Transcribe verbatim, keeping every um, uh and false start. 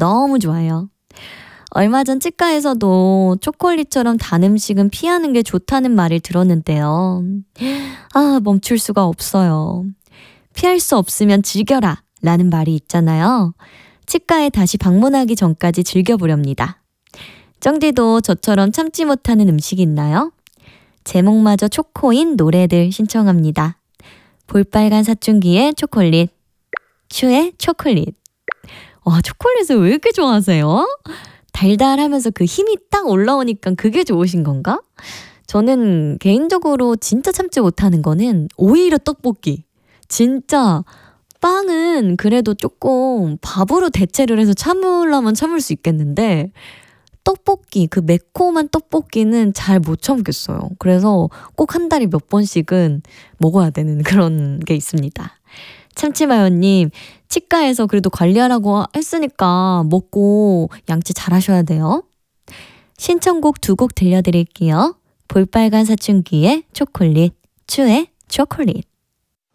너무 좋아요. 얼마 전 치과에서도 초콜릿처럼 단 음식은 피하는 게 좋다는 말을 들었는데요. 아, 멈출 수가 없어요. 피할 수 없으면 즐겨라 라는 말이 있잖아요. 치과에 다시 방문하기 전까지 즐겨보렵니다. 쩡디도 저처럼 참지 못하는 음식이 있나요? 제목마저 초코인 노래들 신청합니다. 볼빨간 사춘기의 초콜릿, 츄의 초콜릿. 와, 초콜릿을 왜 이렇게 좋아하세요? 달달하면서 그 힘이 딱 올라오니까 그게 좋으신 건가? 저는 개인적으로 진짜 참지 못하는 거는 오히려 떡볶이. 진짜 빵은 그래도 조금 밥으로 대체를 해서 참으려면 참을 수 있겠는데 떡볶이, 그 매콤한 떡볶이는 잘 못 참겠어요. 그래서 꼭 한 달에 몇 번씩은 먹어야 되는 그런 게 있습니다. 참치마요님, 치과에서 그래도 관리하라고 했으니까 먹고 양치 잘 하셔야 돼요. 신청곡 두 곡 들려드릴게요. 볼빨간 사춘기의 초콜릿, 츄의 초콜릿.